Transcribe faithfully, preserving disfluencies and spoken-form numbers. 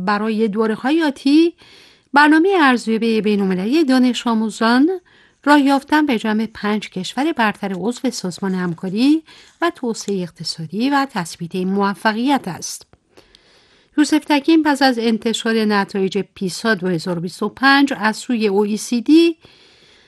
برای دوره‌های آتی برنامه ارزیابی بین‌المللی دانش آموزان راه یافتن به جمع پنج کشور برتر عضو سازمان همکاری و توسعه اقتصادی و تثبیت موفقیت است. یوسف تکین پس از انتشار نتایج پیسا دو هزار و بیست و پنج از سوی او ای سی دی